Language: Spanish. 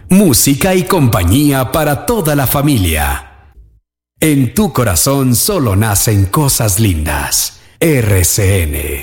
Música y compañía para toda la familia. En tu corazón solo nacen cosas lindas. RCN.